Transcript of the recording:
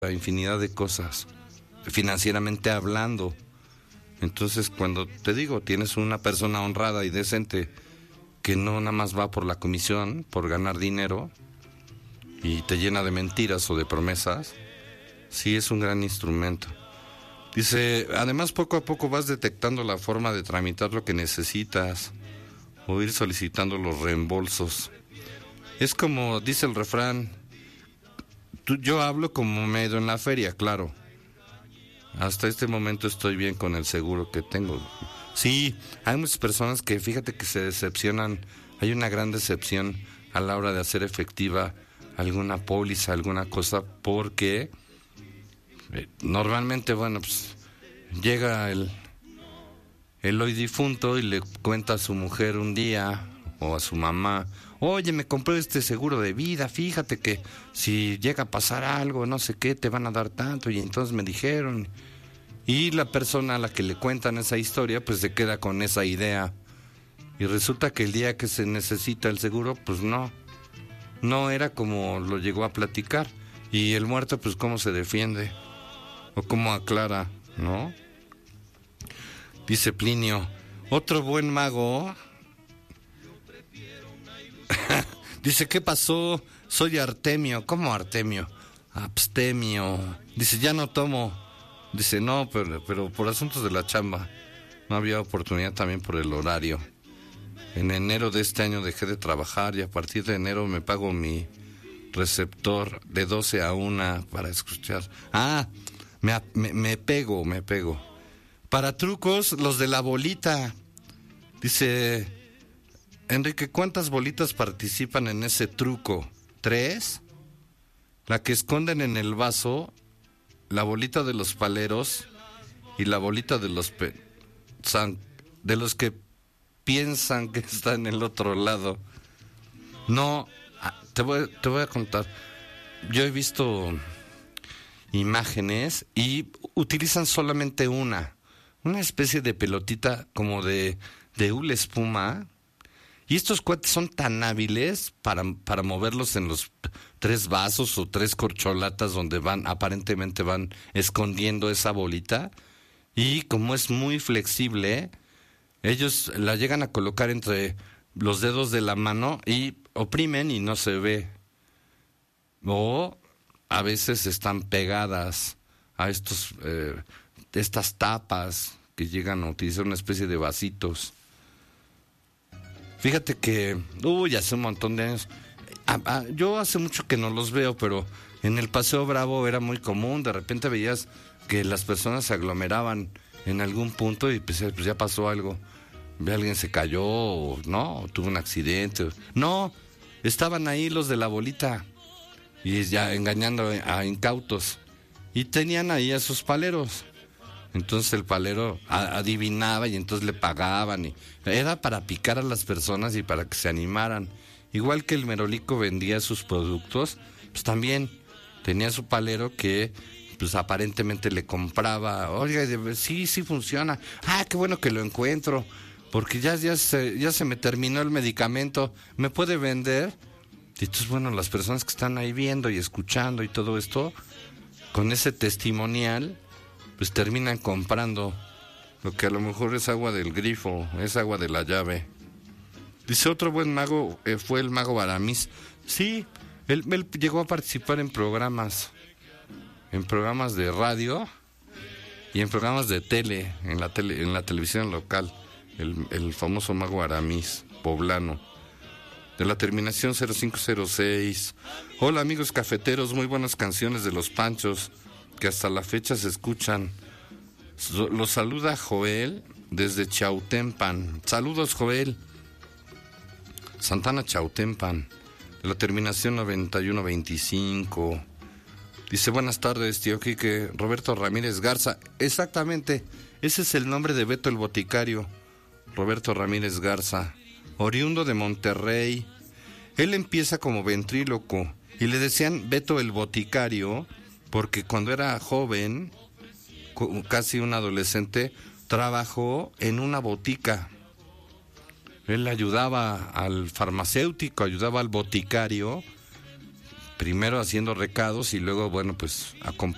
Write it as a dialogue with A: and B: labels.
A: infinidad de cosas, financieramente hablando. Entonces, cuando te digo, tienes una persona honrada y decente que no nada más va por la comisión, por ganar dinero, y te llena de mentiras o de promesas, sí es un gran instrumento. Dice, además poco a poco vas detectando la forma de tramitar lo que necesitas o ir solicitando los reembolsos. Es como dice el refrán, yo hablo como medio en la feria, claro. Hasta este momento estoy bien con el seguro que tengo. Sí, hay muchas personas que fíjate que se decepcionan. Hay una gran decepción a la hora de hacer efectiva alguna póliza, alguna cosa, porque normalmente, bueno, pues llega el hoy difunto y le cuenta a su mujer un día o a su mamá: oye, me compré este seguro de vida, fíjate que si llega a pasar algo, no sé qué, te van a dar tanto, y entonces me dijeron. Y la persona a la que le cuentan esa historia, pues se queda con esa idea. Y resulta que el día que se necesita el seguro, pues no era como lo llegó a platicar. Y el muerto, pues cómo se defiende, o cómo aclara, ¿no? Dice Plinio, otro buen mago... Dice, ¿qué pasó? Soy Artemio. ¿Cómo Artemio? Abstemio. Dice, ya no tomo. Dice, no, pero por asuntos de la chamba. No había oportunidad, también por el horario. En enero de este año dejé de trabajar y a partir de enero me pago mi receptor de 12 a 1 para escuchar. Ah, me pego. Para trucos, los de la bolita. Dice... Enrique, ¿cuántas bolitas participan en ese truco? ¿3? La que esconden en el vaso, la bolita de los paleros y la bolita de los de los que piensan que está en el otro lado. No, te voy a contar. Yo he visto imágenes y utilizan solamente una especie de pelotita como de hule espuma. Y estos cuates son tan hábiles para moverlos en los 3 vasos o 3 corcholatas donde aparentemente van escondiendo esa bolita. Y como es muy flexible, ellos la llegan a colocar entre los dedos de la mano y oprimen y no se ve. O a veces están pegadas a estas tapas que llegan a utilizar una especie de vasitos. Fíjate que, hace un montón de años, yo hace mucho que no los veo, pero en el Paseo Bravo era muy común. De repente veías que las personas se aglomeraban en algún punto y pues ya pasó algo. Alguien se cayó, o tuvo un accidente. No, estaban ahí los de la bolita y ya engañando a incautos. Y tenían ahí a sus paleros. Entonces el palero adivinaba y entonces le pagaban. Y era para picar a las personas y para que se animaran. Igual que el merolico vendía sus productos, pues también tenía su palero que pues aparentemente le compraba. Oiga, sí funciona. Ah, qué bueno que lo encuentro, porque ya se me terminó el medicamento. ¿Me puede vender? Y entonces, bueno, las personas que están ahí viendo y escuchando y todo esto, con ese testimonial, pues terminan comprando lo que a lo mejor es agua del grifo, es agua de la llave. Dice, otro buen mago fue el mago Aramis. Sí, él llegó a participar en programas de radio y en programas de tele, en la televisión local, el famoso mago Aramis, poblano, de la terminación 0506. Hola amigos cafeteros, muy buenas canciones de Los Panchos, que hasta la fecha se escuchan. Los saluda Joel desde Chautempan. Saludos, Joel. Santana Chautempan, de la terminación 9125. Dice, buenas tardes, tío Quique. Roberto Ramírez Garza. Exactamente, ese es el nombre de Beto el Boticario. Roberto Ramírez Garza, oriundo de Monterrey. Él empieza como ventríloco y le decían Beto el Boticario porque cuando era joven, casi un adolescente, trabajó en una botica. Él ayudaba al farmacéutico, ayudaba al boticario, primero haciendo recados y luego, bueno, pues acompañando